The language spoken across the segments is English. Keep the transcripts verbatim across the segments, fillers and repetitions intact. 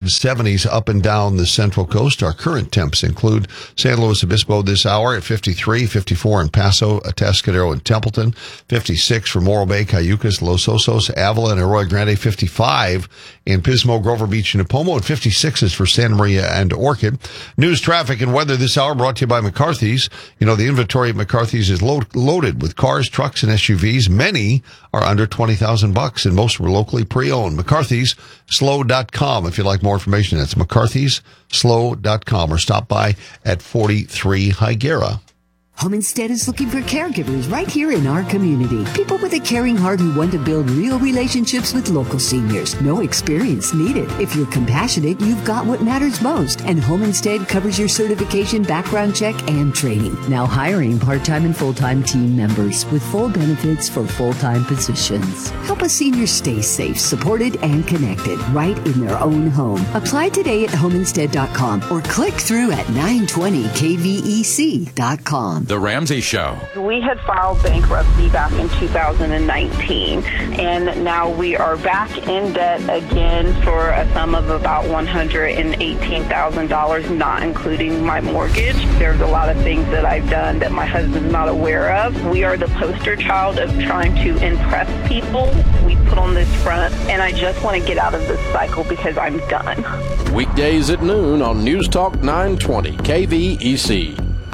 seventies up and down the Central Coast. Our current temps include San Luis Obispo this hour at fifty-three, fifty-four in Paso, Atascadero, and Templeton, fifty-six for Morro Bay, Cayucas, Los Osos, Avila, and Arroyo Grande, fifty-five in Pismo, Grover Beach, and Napomo, and fifty-six is for Santa Maria and Orchid. News, traffic, and weather this hour brought to you by McCarthy's. You know, the inventory at McCarthy's is lo- loaded with cars, trucks, and S U Vs. Many are under twenty thousand bucks, and most were locally pre-owned. McCarthy's Slow dot com. If you'd like more information, that's McCarthy's Slow dot com, or stop by at forty-three Higuera. Home Instead is looking for caregivers right here in our community. People with a caring heart who want to build real relationships with local seniors. No experience needed. If you're compassionate, you've got what matters most. And Home Instead covers your certification, background check, and training. Now hiring part-time and full-time team members with full benefits for full-time positions. Help a senior stay safe, supported, and connected right in their own home. Apply today at home instead dot com or click through at nine twenty K V E C dot com. The Ramsey Show. We had filed bankruptcy back in two thousand nineteen, and now we are back in debt again for a sum of about one hundred eighteen thousand dollars, not including my mortgage. There's a lot of things that I've done that my husband's not aware of. We are the poster child of trying to impress people. We put on this front, and I just want to get out of this cycle because I'm done. Weekdays at noon on News Talk nine twenty K V E C.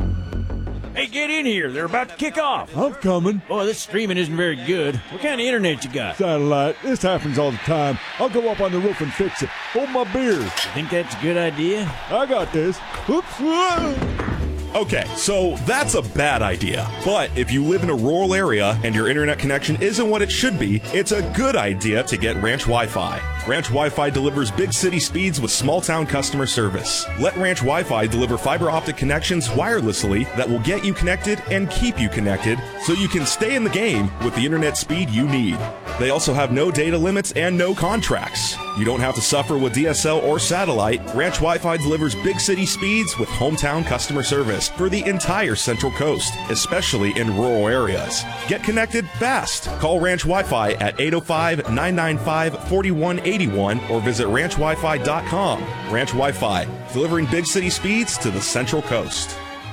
Hey, get in here. They're about to kick off. I'm coming. Boy, this streaming isn't very good. What kind of internet you got? Satellite. This happens all the time. I'll go up on the roof and fix it. Hold my beer. You think that's a good idea? I got this. Oops. Okay, so that's a bad idea. But if you live in a rural area and your internet connection isn't what it should be, it's a good idea to get Ranch Wi-Fi. Ranch Wi-Fi delivers big city speeds with small town customer service. Let Ranch Wi-Fi deliver fiber optic connections wirelessly that will get you connected and keep you connected so you can stay in the game with the internet speed you need. They also have no data limits and no contracts. You don't have to suffer with D S L or satellite. Ranch Wi-Fi delivers big city speeds with hometown customer service for the entire Central Coast, especially in rural areas. Get connected fast. Call Ranch Wi-Fi at eight oh five, nine nine five, four one eight one or visit ranch wi fi dot com. Ranch Wi-Fi, delivering big city speeds to the Central Coast.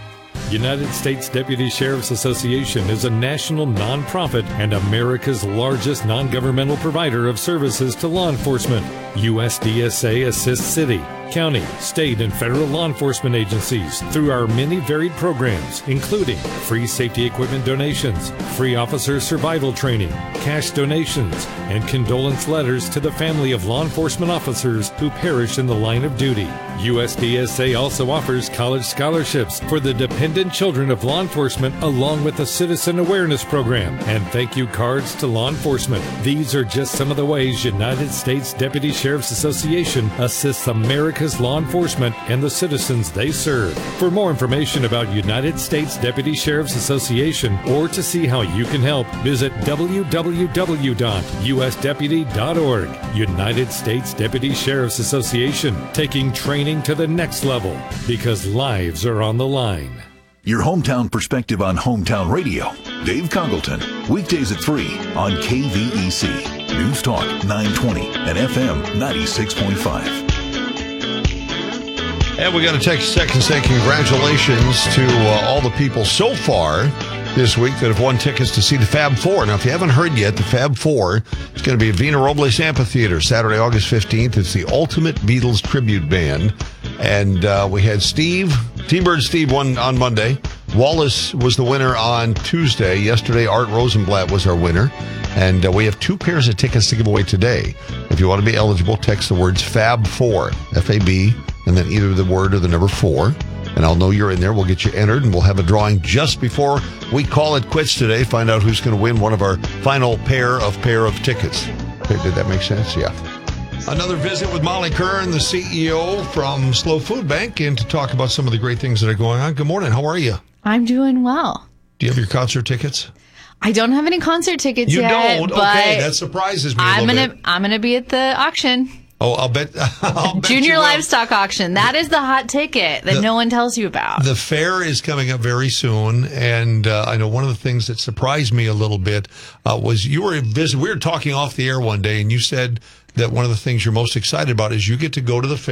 United States Deputy Sheriff's Association is a national nonprofit and America's largest non-governmental provider of services to law enforcement. U S D S A assists city, county, state, and federal law enforcement agencies through our many varied programs, including free safety equipment donations, free officer survival training, cash donations, and condolence letters to the family of law enforcement officers who perish in the line of duty. U S D S A also offers college scholarships for the dependent children of law enforcement, along with a citizen awareness program and thank you cards to law enforcement. These are just some of the ways United States Deputy Sheriff's Association assists America's law enforcement and the citizens they serve. For more information about United States Deputy Sheriff's Association or to see how you can help, visit w w w dot u s deputy dot org. United States Deputy Sheriff's Association, taking training to the next level because lives are on the line. Your hometown perspective on hometown radio. Dave Congleton, weekdays at three on K V E C. News Talk nine twenty and F M ninety-six point five. And we got to take a second to say congratulations to uh, all the people so far this week that have won tickets to see the Fab Four. Now, if you haven't heard yet, the Fab Four is going to be at Vina Robles Amphitheater Saturday, August fifteenth. It's the Ultimate Beatles Tribute Band. And uh, we had Steve, T-Bird Steve won on Monday. Wallace was the winner on Tuesday. Yesterday, Art Rosenblatt was our winner. And uh, we have two pairs of tickets to give away today. If you want to be eligible, text the words Fab Four, F A B, and then either the word or the number four. And I'll know you're in there. We'll get you entered, and we'll have a drawing just before we call it quits today. Find out who's going to win one of our final pair of pair of tickets. Okay, did that make sense? Yeah. Another visit with Molly Kern, the C E O from Slow Food Bank, and to talk about some of the great things that are going on. Good morning. How are you? I'm doing well. Do you have your concert tickets? I don't have any concert tickets you yet. You don't? But okay, that surprises me a I'm little gonna, bit. I'm going to be at the auction. Oh, I'll bet. I'll bet Junior you will. Livestock Auction. That is the hot ticket that the, no one tells you about. The fair is coming up very soon, and uh, I know one of the things that surprised me a little bit uh, was you were visit. We were talking off the air one day, and you said that one of the things you're most excited about is you get to go to the fair.